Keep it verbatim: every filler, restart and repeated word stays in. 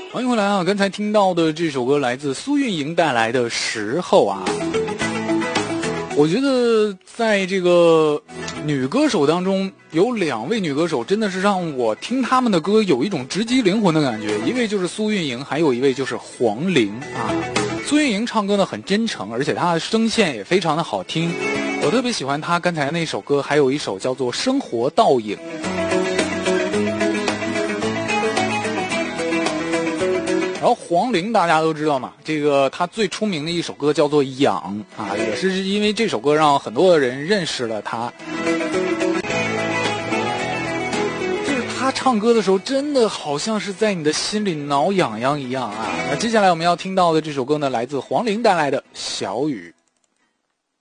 欢迎回来啊！刚才听到的这首歌来自苏运莹带来的《时候》啊。我觉得在这个女歌手当中，有两位女歌手真的是让我听她们的歌有一种直击灵魂的感觉。一位就是苏运莹，还有一位就是黄龄啊。苏运莹唱歌呢很真诚，而且她的声线也非常的好听。我特别喜欢她刚才那首歌，还有一首叫做《生活倒影》。然后黄龄大家都知道嘛，这个她最出名的一首歌叫做《痒》啊，也是因为这首歌让很多人认识了她。就是她唱歌的时候，真的好像是在你的心里挠痒痒一样啊。那接下来我们要听到的这首歌呢，来自黄龄带来的《小雨》。